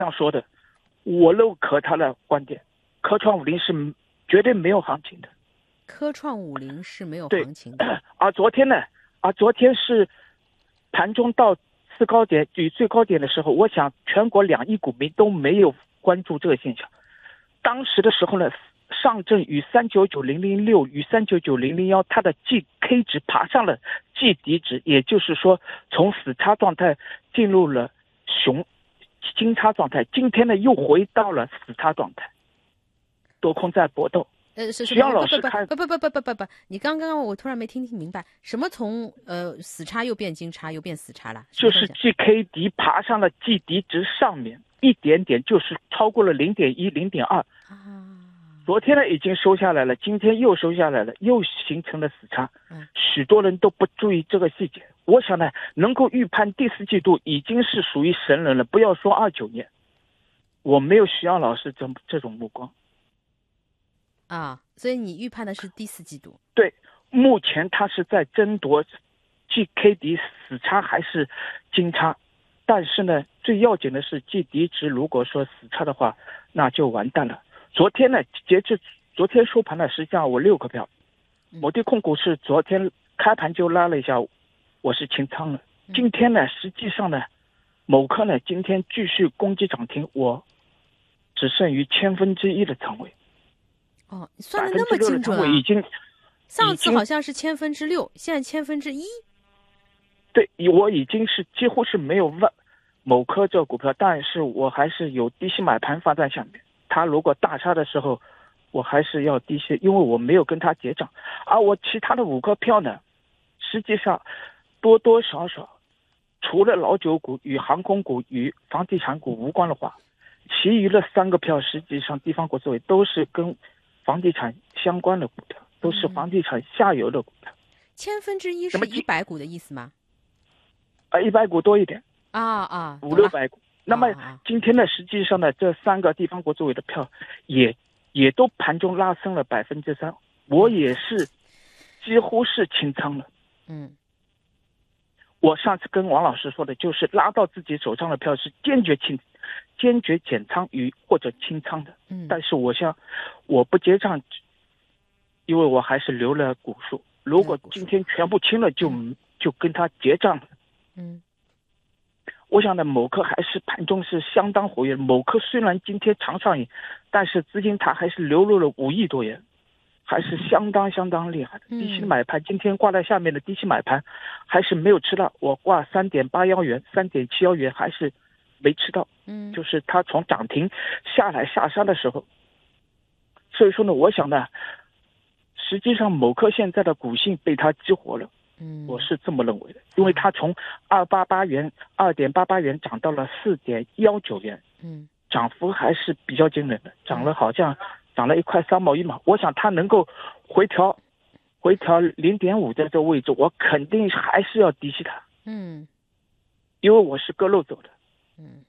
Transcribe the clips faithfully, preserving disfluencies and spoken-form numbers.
样说的，我认可他的观点，科创五零是绝对没有行情的。 科创五零是没有对行情的。 而昨天呢，而昨天是盘中到次高点与最高点的时候，我想全国两亿股民都没有关注这个现象。当时的时候呢，上证与三九九零零六与三九九零零一，它的 G K 值爬上了 G 底值，也就是说从死叉状态进入了熊金叉状态。今天呢又回到了死叉状态，多空在搏斗。 呃，是是徐阳老师看不不不不不不不，你刚刚我突然没听听明白，什么从呃死叉又变金叉又变死叉了？ 就是 G K D 爬上了 G 底值上面一点点，就是超过了零点一、零点二。 啊， 昨天呢已经收下来了，今天又收下来了，又形成了死叉。 嗯， 许多人都不注意这个细节。我想呢，能够预判第四季度已经是属于神人了。不要说二九年，我没有徐阳老师这这种目光。 啊，所以你预判的是第四季度？ 对，目前它是在争夺 G K D 死叉还是金叉，但是呢，最要紧的是 G 底值，如果说死叉的话，那就完蛋了。昨天呢，截至昨天收盘呢，实际上我六个票，某地控股是昨天开盘就拉了一下，我是清仓了。今天呢，实际上呢，某科呢今天继续攻击涨停，我只剩余千分之一的仓位。 哦，你算的那么精准啊！ 已经， 上次好像是千分之六，现在千分之一。 对，我已经是几乎是没有问某科这个股票，但是我还是有低吸买盘放在下面。它如果大杀的时候，我还是要低吸，因为我没有跟它结账。而我其他的五个票呢，实际上多多少少，除了老酒股与航空股与房地产股无关的话，其余的三个票实际上地方国资委都是跟房地产相关的股票，都是房地产下游的股票。 千分之一是一百股的意思吗？ 啊，一百股多一点啊啊， 五六百股。那么今天呢，实际上呢，这三个地方国资委的票也也都盘中拉升了百分之三，我也是几乎是清仓了。 嗯， 我上次跟王老师说的就是拉到自己手上的票是坚决清。坚决减仓与或者清仓的， 嗯， 但是我想我不结账，因为我还是留了股数。如果今天全部清了就，就、嗯、就跟他结账了。 嗯， 我想呢，某科还是盘中是相当活跃。某科虽然今天长上影，但是资金它还是流入了五亿多元，还是相当相当厉害的。低息买盘今天挂在下面的低息买盘，还是没有吃到。我挂三点八幺元、三点七幺元还是。没吃到， 嗯， 就是它从涨停下来下杀的时候，所以说呢，我想呢，实际上某科现在的股性被它激活了， 嗯， 我是这么认为的，因为它从二八八元、二点八八元涨到了四点幺九元， 嗯， 涨幅还是比较惊人的，涨了好像涨了一块三毛一毛，我想它能够回调，回调零点五在这个位置，我肯定还是要低吸它， 嗯， 因为我是割肉走的。 嗯，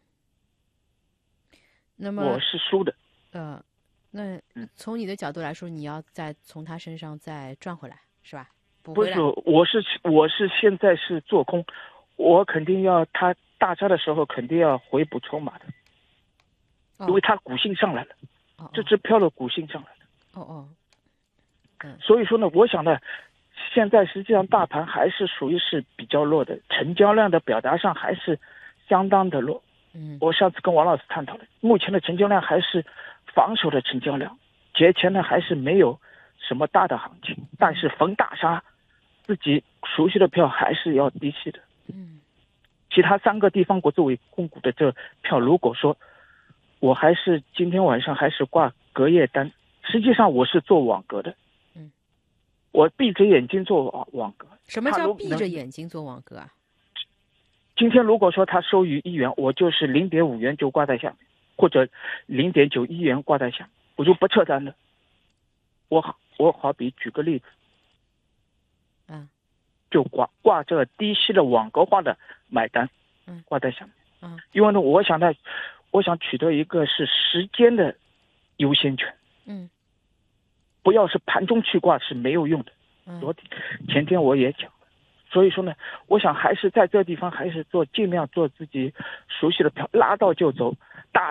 那么我是输的。 呃，那从你的角度来说，你要再从他身上再赚回来，是吧？补回来。 不是，我是我是现在是做空，我肯定要他大杀的时候肯定要回补筹码的， 哦、 因为他股性上来了， 哦哦这支票的股性上来了。 哦哦，嗯， 所以说呢，我想呢，现在实际上大盘还是属于是比较弱的，成交量的表达上还是相当的弱。 嗯， 我上次跟王老师探讨了，目前的成交量还是防守的成交量，节前呢还是没有什么大的行情，但是逢大杀，自己熟悉的票还是要低吸的。 嗯， 其他三个地方国资委控股的这票，如果说我还是今天晚上还是挂隔夜单，实际上我是做网格的。 嗯， 我闭着眼睛做网网格。 什么叫闭着眼睛做网格啊？ 今天如果说它收于一元，我就是零点五元就挂在下面，或者零点九一元挂在下面，我就不撤单了。我好，我好比举个例子， 嗯， 就挂挂这个低息的网格化的买单， 嗯， 挂在下面， 嗯， 因为呢，我想呢，我想取得一个是时间的优先权， 嗯， 不要是盘中去挂是没有用的。昨天、前天我也讲。所以说呢，我想还是在这个地方还是做尽量做自己熟悉的票，拉到就走，